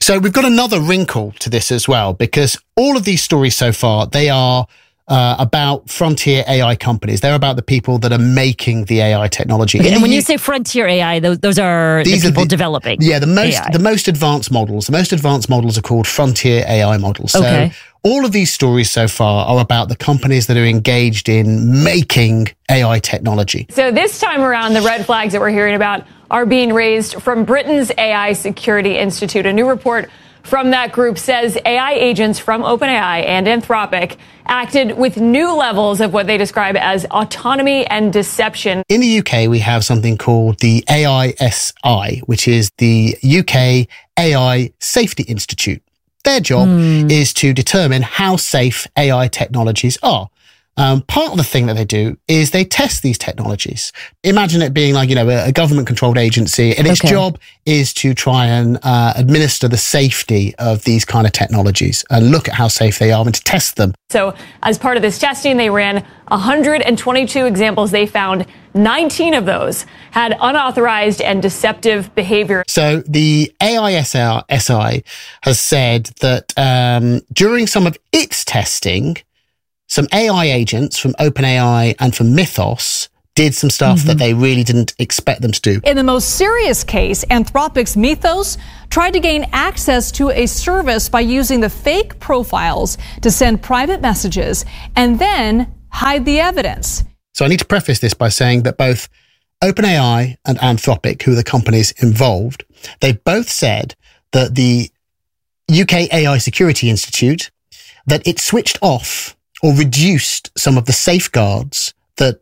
So we've got another wrinkle to this as well, because all of these stories so far, they are about frontier AI companies. They're about the people that are making the AI technology. Okay, and when you say frontier AI, those are the people developing. Yeah, the most advanced models. The most advanced models are called frontier AI models. So all of these stories so far are about the companies that are engaged in making AI technology. So this time around, the red flags that we're hearing about are being raised from Britain's AI Security Institute. A new report from that group says AI agents from OpenAI and Anthropic acted with new levels of what they describe as autonomy and deception. In the UK, we have something called the AISI, which is the UK AI Safety Institute. Their job is to determine how safe AI technologies are. Part of the thing that they do is they test these technologies. Imagine it being like, a government-controlled agency, and its job is to try and administer the safety of these kind of technologies and look at how safe they are and to test them. So as part of this testing, they ran 122 examples. They found 19 of those had unauthorized and deceptive behavior. So the AISI has said that during some of its testing, some AI agents from OpenAI and from Mythos did some stuff that they really didn't expect them to do. In the most serious case, Anthropic's Mythos tried to gain access to a service by using the fake profiles to send private messages and then hide the evidence. So I need to preface this by saying that both OpenAI and Anthropic, who are the companies involved, they both said that the UK AI Security Institute, that it switched off or reduced some of the safeguards that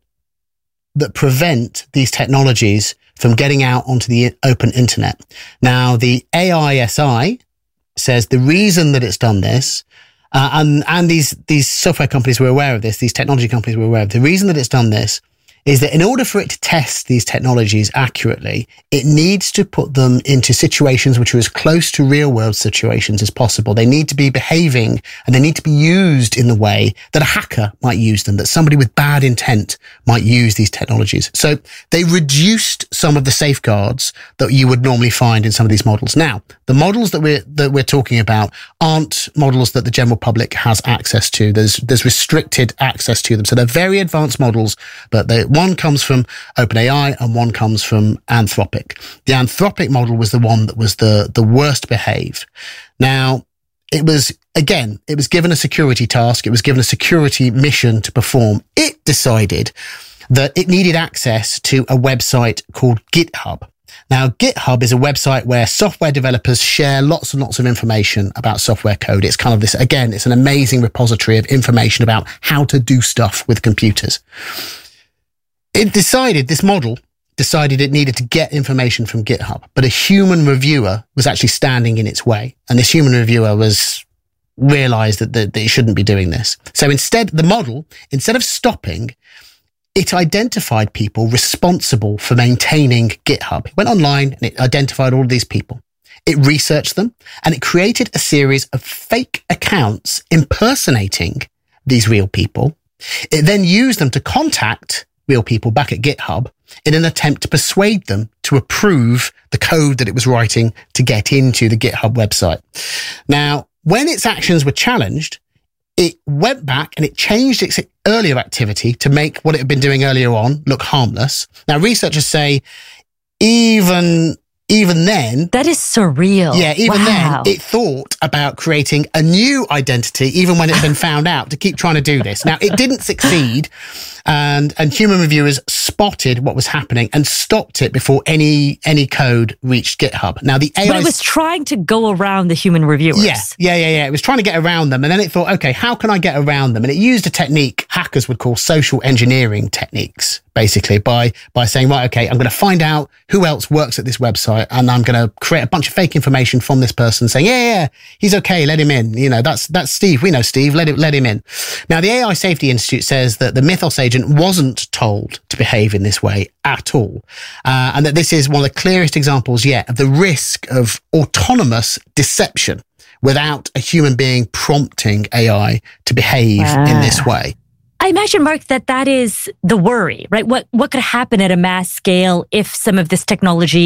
prevent these technologies from getting out onto the open internet. Now, the AISI says the reason that it's done this, and these software companies were aware of this, these technology companies were aware of the reason that it's done this is that in order for it to test these technologies accurately, it needs to put them into situations which are as close to real world situations as possible. They need to be behaving and they need to be used in the way that a hacker might use them, that somebody with bad intent might use these technologies. So they reduced some of the safeguards that you would normally find in some of these models. Now, the models that we're talking about aren't models that the general public has access to. There's restricted access to them. So they're very advanced models, but one comes from OpenAI and one comes from Anthropic. The Anthropic model was the one that was the worst behaved. Now, it was given a security task. It was given a security mission to perform. It decided that it needed access to a website called GitHub. Now, GitHub is a website where software developers share lots and lots of information about software code. It's kind of this, again, it's an amazing repository of information about how to do stuff with computers. This model decided it needed to get information from GitHub, but a human reviewer was actually standing in its way. And this human reviewer realized that it shouldn't be doing this. So instead, the model, instead of stopping, it identified people responsible for maintaining GitHub. It went online and it identified all of these people. It researched them and it created a series of fake accounts impersonating these real people. It then used them to contact real people back at GitHub in an attempt to persuade them to approve the code that it was writing to get into the GitHub website. Now, when its actions were challenged, it went back and it changed its earlier activity to make what it had been doing earlier on look harmless. Now, researchers say even then... That is surreal. Yeah, then it thought about creating a new identity, even when it had been found out, to keep trying to do this. Now, it didn't succeed, and human reviewers spotted what was happening and stopped it before any code reached GitHub. Now, the AI... But it was trying to go around the human reviewers. Yeah. It was trying to get around them, and then it thought, okay, how can I get around them? And it used a technique hackers would call social engineering techniques, basically, by saying, right, okay, I'm going to find out who else works at this website, and I'm going to create a bunch of fake information from this person saying, yeah, he's okay, let him in. That's Steve. We know Steve, let him in. Now, the AI Safety Institute says that the Mythos agent wasn't told to behave in this way at all. And that this is one of the clearest examples yet of the risk of autonomous deception without a human being prompting AI to behave in this way. I imagine, Mark, that is the worry, right? What could happen at a mass scale if some of this technology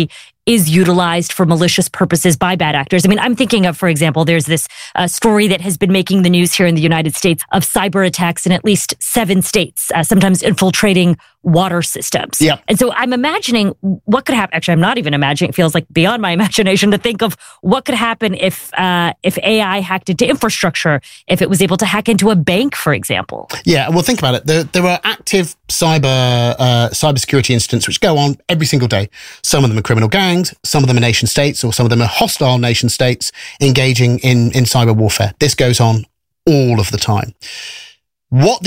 is utilized for malicious purposes by bad actors. I mean, I'm thinking of, for example, there's this story that has been making the news here in the United States of cyber attacks in at least 7 states, sometimes infiltrating water systems. Yep. And so I'm imagining what could happen. Actually, I'm not even imagining. It feels like beyond my imagination to think of what could happen if AI hacked into infrastructure, if it was able to hack into a bank, for example. Yeah, well, think about it. There are active cybersecurity incidents which go on every single day. Some of them are criminal gangs, some of them are nation states, or some of them are hostile nation states engaging in cyber warfare. This goes on all of the time. What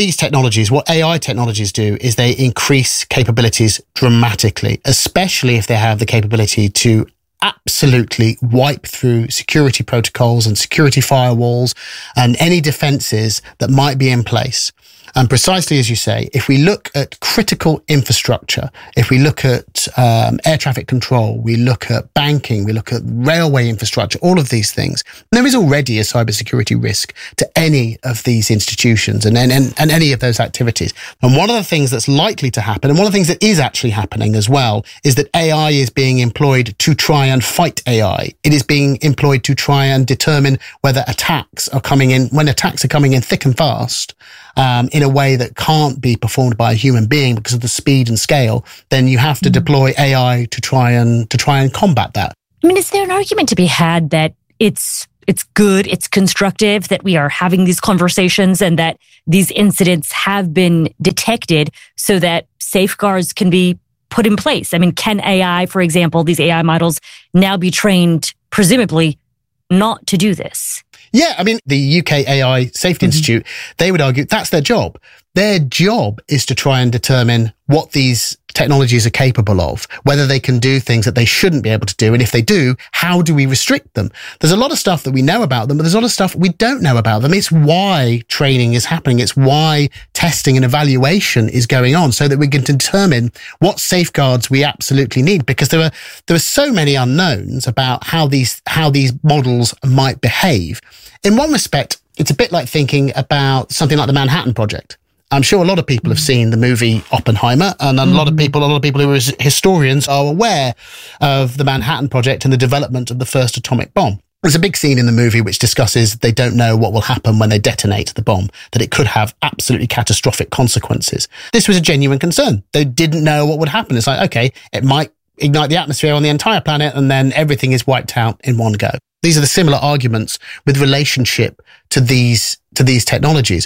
AI technologies do is they increase capabilities dramatically, especially if they have the capability to absolutely wipe through security protocols and security firewalls and any defenses that might be in place. And precisely as you say, if we look at critical infrastructure, if we look at air traffic control, we look at banking, we look at railway infrastructure, all of these things, there is already a cybersecurity risk to any of these institutions and any of those activities. And one of the things that's likely to happen, and one of the things that is actually happening as well, is that AI is being employed to try and fight AI. It is being employed to try and determine whether attacks are coming in thick and fast, in a way that can't be performed by a human being because of the speed and scale, then you have to deploy AI to try and combat that. I mean, is there an argument to be had that it's good, it's constructive that we are having these conversations and that these incidents have been detected so that safeguards can be put in place? I mean, can AI, for example, these AI models now be trained, presumably, not to do this? Yeah, I mean, the UK AI Safety Institute, they would argue that's their job. Their job is to try and determine what these technologies are capable of, whether they can do things that they shouldn't be able to do. And if they do, how do we restrict them? There's a lot of stuff that we know about them, but there's a lot of stuff we don't know about them. It's why training is happening. It's why testing and evaluation is going on so that we can determine what safeguards we absolutely need, because there are so many unknowns about how these models might behave. In one respect, it's a bit like thinking about something like the Manhattan Project. I'm sure a lot of people have seen the movie Oppenheimer, and a lot of people who are historians are aware of the Manhattan Project and the development of the first atomic bomb. There's a big scene in the movie which discusses they don't know what will happen when they detonate the bomb, that it could have absolutely catastrophic consequences. This was a genuine concern. They didn't know what would happen. It's like, okay, it might ignite the atmosphere on the entire planet and then everything is wiped out in one go. These are the similar arguments with relationship to these technologies.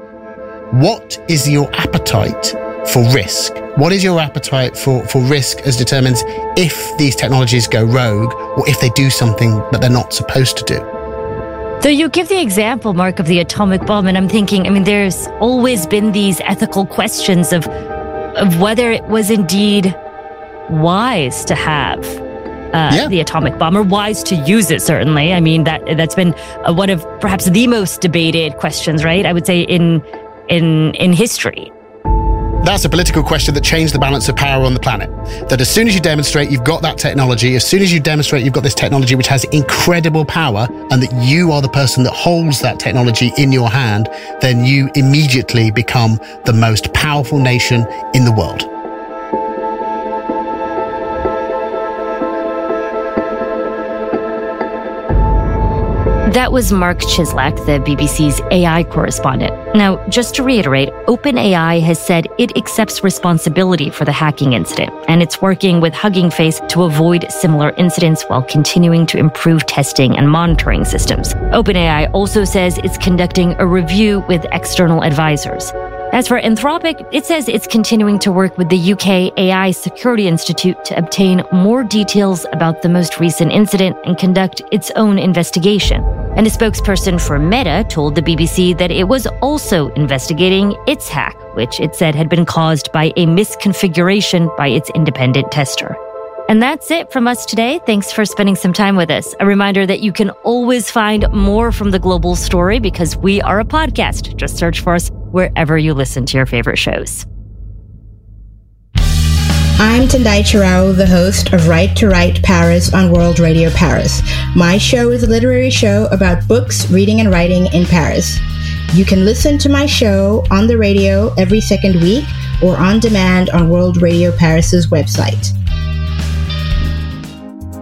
What is your appetite for risk? What is your appetite for risk as determines if these technologies go rogue or if they do something that they're not supposed to do? So you give the example, Mark, of the atomic bomb, and I'm thinking, I mean, there's always been these ethical questions of whether it was indeed wise to have the atomic bomb, or wise to use it, certainly. I mean, that's been one of perhaps the most debated questions, right? I would say in history. That's a political question that changed the balance of power on the planet. That as soon as you demonstrate you've got that technology, as soon as you demonstrate you've got this technology which has incredible power, and that you are the person that holds that technology in your hand, then you immediately become the most powerful nation in the world. That was Mark Chislak, the BBC's AI correspondent. Now, just to reiterate, OpenAI has said it accepts responsibility for the hacking incident, and it's working with Hugging Face to avoid similar incidents while continuing to improve testing and monitoring systems. OpenAI also says it's conducting a review with external advisors. As for Anthropic, it says it's continuing to work with the UK AI Security Institute to obtain more details about the most recent incident and conduct its own investigation. And a spokesperson for Meta told the BBC that it was also investigating its hack, which it said had been caused by a misconfiguration by its independent tester. And that's it from us today. Thanks for spending some time with us. A reminder that you can always find more from The Global Story because we are a podcast. Just search for us wherever you listen to your favorite shows. I'm Tendai Chirao, the host of Right to Write Paris on World Radio Paris. My show is a literary show about books, reading, and writing in Paris. You can listen to my show on the radio every second week or on demand on World Radio Paris's website.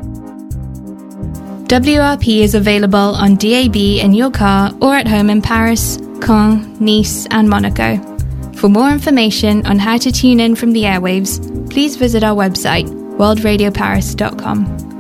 WRP is available on DAB in your car or at home in Paris, Caen, Nice and Monaco. For more information on how to tune in from the airwaves, please visit our website, worldradioparis.com.